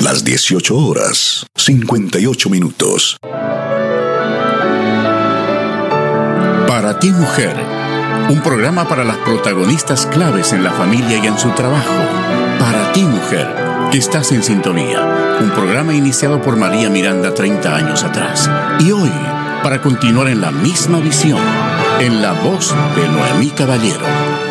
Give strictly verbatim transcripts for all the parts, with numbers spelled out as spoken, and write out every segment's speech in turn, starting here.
Las dieciocho horas, cincuenta y ocho minutos. Para ti, mujer, un programa para las protagonistas claves en la familia y en su trabajo. Para ti, mujer, que estás en sintonía. Un programa iniciado por María Miranda treinta años atrás. Y hoy, para continuar en la misma visión, en la voz de Noemí Caballero.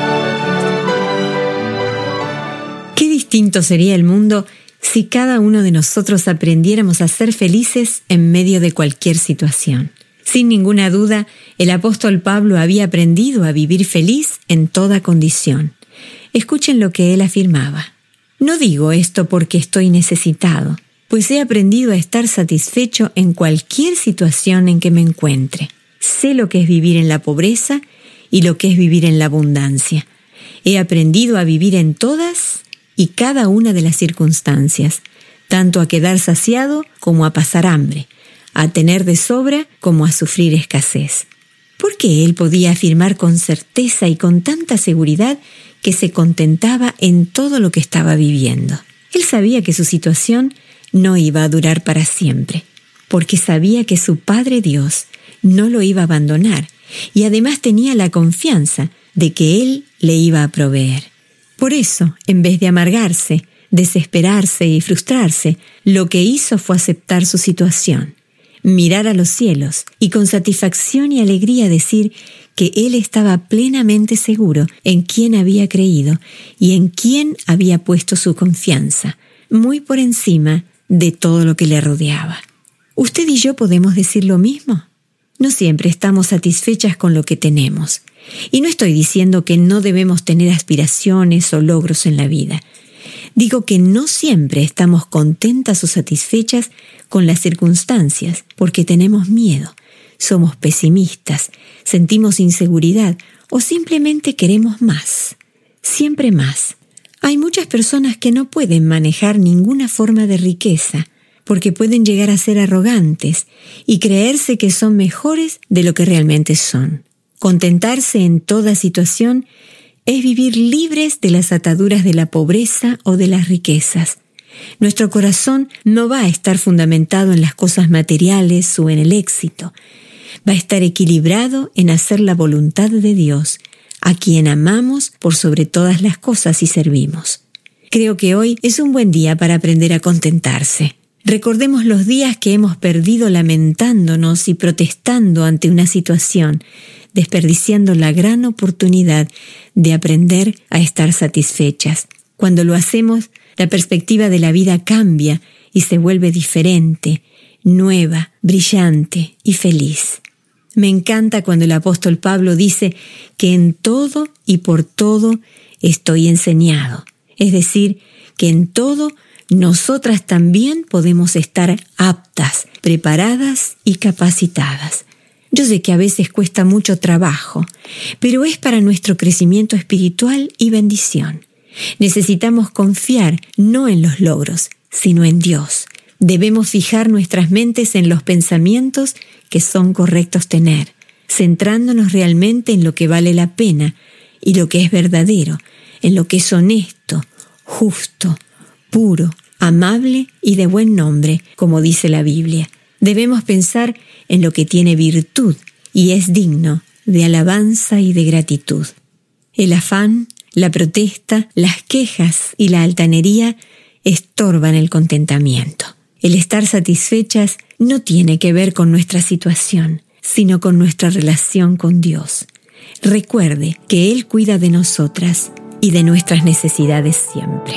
Qué distinto sería el mundo si cada uno de nosotros aprendiéramos a ser felices en medio de cualquier situación. Sin ninguna duda, el apóstol Pablo había aprendido a vivir feliz en toda condición. Escuchen lo que él afirmaba. No digo esto porque estoy necesitado, pues he aprendido a estar satisfecho en cualquier situación en que me encuentre. Sé lo que es vivir en la pobreza y lo que es vivir en la abundancia. He aprendido a vivir en todas y cada una de las circunstancias, tanto a quedar saciado como a pasar hambre, a tener de sobra como a sufrir escasez. ¿Por qué él podía afirmar con certeza y con tanta seguridad que se contentaba en todo lo que estaba viviendo? Él sabía que su situación no iba a durar para siempre, porque sabía que su Padre Dios no lo iba a abandonar y además tenía la confianza de que Él le iba a proveer. Por eso, en vez de amargarse, desesperarse y frustrarse, lo que hizo fue aceptar su situación, mirar a los cielos y con satisfacción y alegría decir que él estaba plenamente seguro en quién había creído y en quién había puesto su confianza, muy por encima de todo lo que le rodeaba. ¿Usted y yo podemos decir lo mismo? No siempre estamos satisfechas con lo que tenemos. Y no estoy diciendo que no debemos tener aspiraciones o logros en la vida. Digo que no siempre estamos contentas o satisfechas con las circunstancias porque tenemos miedo, somos pesimistas, sentimos inseguridad o simplemente queremos más, siempre más. Hay muchas personas que no pueden manejar ninguna forma de riqueza porque pueden llegar a ser arrogantes y creerse que son mejores de lo que realmente son. Contentarse en toda situación es vivir libres de las ataduras de la pobreza o de las riquezas. Nuestro corazón no va a estar fundamentado en las cosas materiales o en el éxito. Va a estar equilibrado en hacer la voluntad de Dios, a quien amamos por sobre todas las cosas y servimos. Creo que hoy es un buen día para aprender a contentarse. Recordemos los días que hemos perdido lamentándonos y protestando ante una situación, desperdiciando la gran oportunidad de aprender a estar satisfechas. Cuando lo hacemos, la perspectiva de la vida cambia y se vuelve diferente, nueva, brillante y feliz. Me encanta cuando el apóstol Pablo dice que en todo y por todo estoy enseñado. Es decir, que en todo nosotras también podemos estar aptas, preparadas y capacitadas. Yo sé que a veces cuesta mucho trabajo, pero es para nuestro crecimiento espiritual y bendición. Necesitamos confiar no en los logros, sino en Dios. Debemos fijar nuestras mentes en los pensamientos que son correctos tener, centrándonos realmente en lo que vale la pena y lo que es verdadero, en lo que es honesto, justo, puro, amable y de buen nombre, como dice la Biblia. Debemos pensar en lo que tiene virtud y es digno de alabanza y de gratitud. El afán, la protesta, las quejas y la altanería estorban el contentamiento. El estar satisfechas no tiene que ver con nuestra situación, sino con nuestra relación con Dios. Recuerde que Él cuida de nosotras y de nuestras necesidades siempre.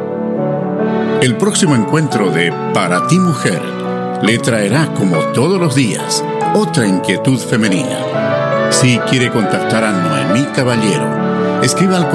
El próximo encuentro de Para ti, mujer le traerá, como todos los días, otra inquietud femenina. Si quiere contactar a Noemí Caballero, escriba al